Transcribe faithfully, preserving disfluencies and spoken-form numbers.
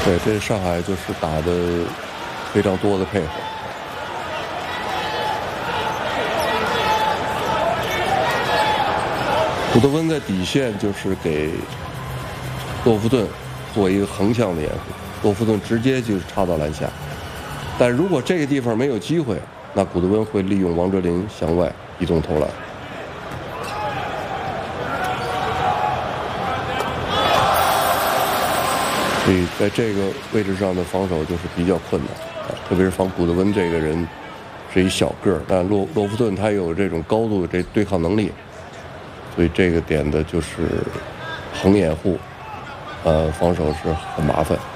对，这上海就是打的非常多的配合。古德温在底线就是给洛夫顿做一个横向的掩护，洛夫顿直接就插到篮下。但如果这个地方没有机会，那古德温会利用王哲林向外移动投篮。所以在这个位置上的防守就是比较困难啊，特别是防古德温这个人是一小个儿，但洛洛夫顿他有这种高度的这对抗能力。所以这个点的就是横掩护，呃，防守是很麻烦。